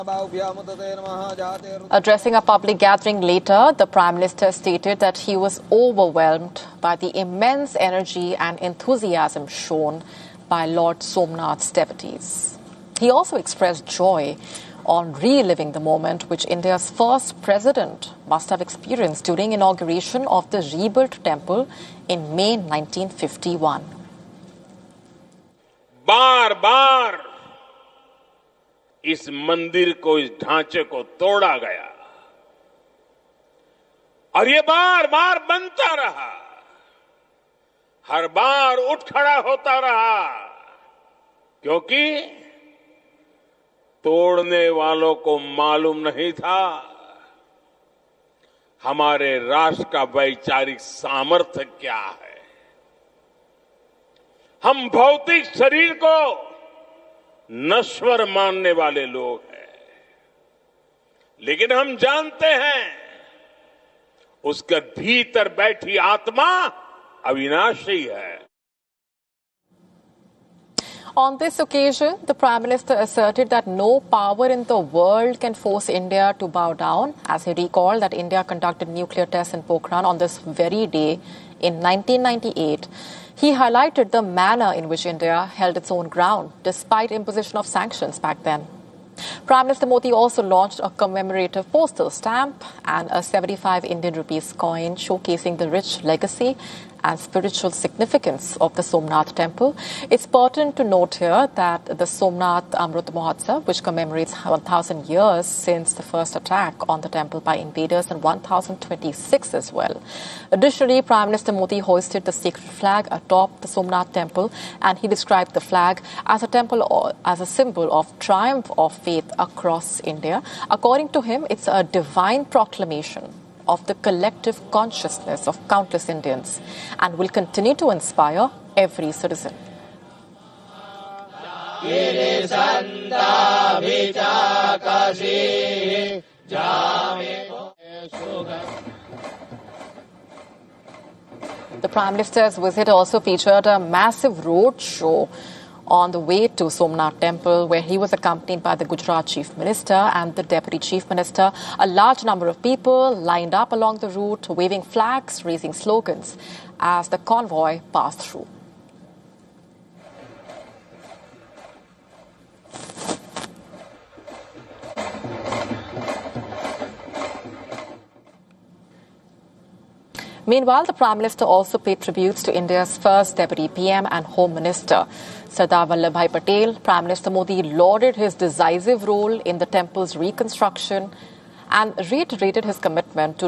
Addressing a public gathering later, the Prime Minister stated that he was overwhelmed by the immense energy and enthusiasm shown by Lord Somnath's devotees. He also expressed joy on reliving the moment which India's first president must have experienced during inauguration of the rebuilt temple in May 1951. बार-बार इस मंदिर को, इस ढांचे को तोड़ा गया और ये बार-बार बनता रहा, हर बार उठ खड़ा होता रहा, क्योंकि तोड़ने वालों को मालूम नहीं था हमारे राष्ट्र का वैचारिक सामर्थ्य क्या है। हम भौतिक शरीर को नश्वर मानने वाले लोग हैं, लेकिन हम जानते हैं उसके भीतर बैठी आत्मा अविनाशी है। On this occasion, the Prime Minister asserted that no power in the world can force India to bow down, as he recalled that India conducted nuclear tests in Pokhran on this very day in 1998. He highlighted the manner in which India held its own ground, despite imposition of sanctions back then. Prime Minister Modi also launched a commemorative postal stamp and a 75 Indian rupees coin showcasing the rich legacy and spiritual significance of the Somnath temple. It's pertinent to note here that the Somnath Amrit Mahotsav, which commemorates 1,000 years since the first attack on the temple by invaders in 1026 as well. Additionally, Prime Minister Modi hoisted the sacred flag atop the Somnath temple, and he described the flag as a symbol of triumph of faith across India. According to him, it's a divine proclamation of the collective consciousness of countless Indians and will continue to inspire every citizen. The Prime Minister's visit also featured a massive road show on the way to Somnath Temple, where he was accompanied by the Gujarat Chief Minister and the Deputy Chief Minister. A large number of people lined up along the route, waving flags, raising slogans as the convoy passed through. Meanwhile, the Prime Minister also paid tributes to India's first Deputy PM and Home Minister, Sardar Vallabhbhai Patel. Prime Minister Modi lauded his decisive role in the temple's reconstruction and reiterated his commitment to